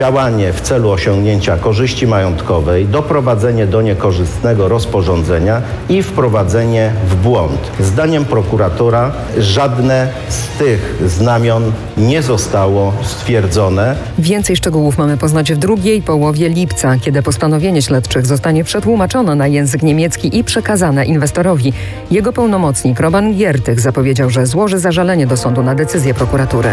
Działanie w celu osiągnięcia korzyści majątkowej, doprowadzenie do niekorzystnego rozporządzenia i wprowadzenie w błąd. Zdaniem prokuratora żadne z tych znamion nie zostało stwierdzone. Więcej szczegółów mamy poznać w drugiej połowie lipca, kiedy postanowienie śledczych zostanie przetłumaczone na język niemiecki i przekazane inwestorowi. Jego pełnomocnik Roman Giertych zapowiedział, że złoży zażalenie do sądu na decyzję prokuratury.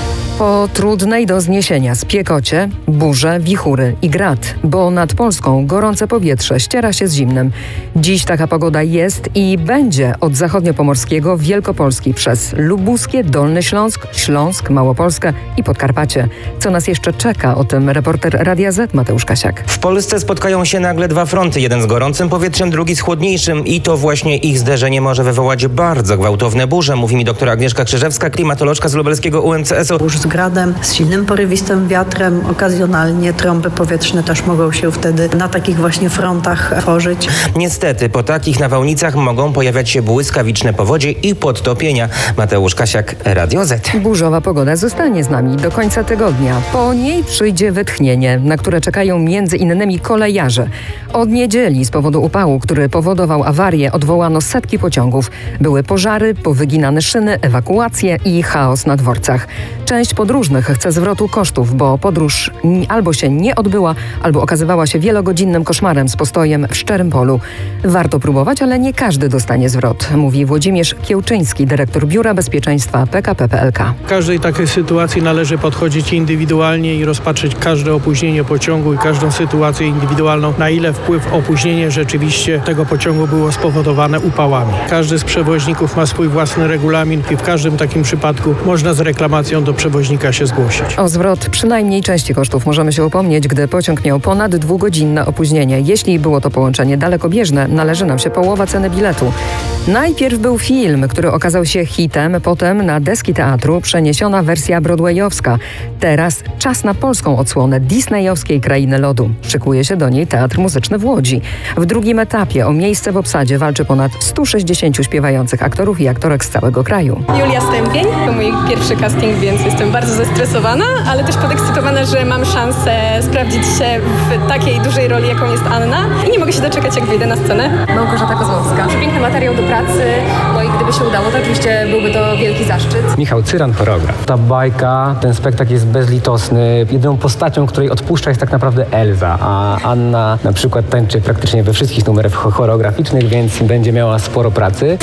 Po trudnej do zniesienia spiekocie, burze, wichury i grad, bo nad Polską gorące powietrze ściera się z zimnem. Dziś taka pogoda jest i będzie od zachodniopomorskiego Wielkopolski przez Lubuskie, Dolny Śląsk, Śląsk, Małopolskę i Podkarpacie. Co nas jeszcze czeka? O tym reporter Radia Z Mateusz Kasiak. W Polsce spotkają się nagle dwa fronty, jeden z gorącym powietrzem, drugi z chłodniejszym i to właśnie ich zderzenie może wywołać bardzo gwałtowne burze, mówi mi doktor Agnieszka Krzyżewska, klimatolożka z lubelskiego UMCS-u. Burz z gradem, z silnym porywistym wiatrem, okazjonalnie trąby powietrzne też mogą się wtedy na takich właśnie frontach tworzyć. Niestety po takich nawałnicach mogą pojawiać się błyskawiczne powodzie i podtopienia. Mateusz Kasiak, Radio Z. Burzowa pogoda zostanie z nami do końca tygodnia. Po niej przyjdzie wytchnienie, na które czekają między innymi kolejarze. Od niedzieli z powodu upału, który powodował awarię, odwołano setki pociągów. Były pożary, powyginane szyny, ewakuacje i chaos na dworcach. Część podróżnych chce zwrotu kosztów, bo podróż albo się nie odbyła, albo okazywała się wielogodzinnym koszmarem z postojem w szczerym polu. Warto próbować, ale nie każdy dostanie zwrot, mówi Włodzimierz Kiełczyński, dyrektor Biura Bezpieczeństwa PKP PLK. W każdej takiej sytuacji należy podchodzić indywidualnie i rozpatrzyć każde opóźnienie pociągu i każdą sytuację indywidualną, na ile wpływ opóźnienie rzeczywiście tego pociągu było spowodowane upałami. Każdy z przewoźników ma swój własny regulamin i w każdym takim przypadku można z reklamacją do przewoźnika się zgłosić. O zwrot przynajmniej części kosztów możemy się upomnieć, gdy pociąg miał ponad 2-godzinne opóźnienie. Jeśli było to połączenie dalekobieżne, należy nam się połowa ceny biletu. Najpierw był film, który okazał się hitem, potem na deski teatru przeniesiona wersja broadwayowska. Teraz czas na polską odsłonę disneyowskiej Krainy Lodu. Szykuje się do niej Teatr Muzyczny w Łodzi. W drugim etapie o miejsce w obsadzie walczy ponad 160 śpiewających aktorów i aktorek z całego kraju. Julia Stępień, to mój pierwszy casting, więc jestem bardzo zestresowana, ale też podekscytowana, że mam szansę sprawdzić się w takiej dużej roli, jaką jest Anna. I nie mogę się doczekać, jak wyjdę na scenę. Małgorzata Kozłowska. Piękny materiał do pracy, no i gdyby się udało, to oczywiście byłby to wielki zaszczyt. Michał Cyran, choreograf. Ta bajka, ten spektakl jest bezlitosny. Jedyną postacią, której odpuszcza, jest tak naprawdę Elza, a Anna na przykład tańczy praktycznie we wszystkich numerach choreograficznych, więc będzie miała sporo pracy.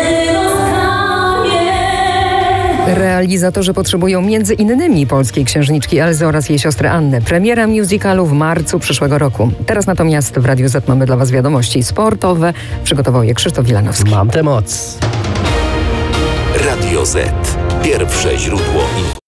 Realizatorzy potrzebują między innymi polskiej księżniczki Elzy oraz jej siostry Anny. Premiera musicalu w marcu przyszłego roku. Teraz natomiast w Radiu Z mamy dla Was wiadomości sportowe. Przygotował je Krzysztof Wilanowski. Mam tę moc. Radio Z. Pierwsze źródło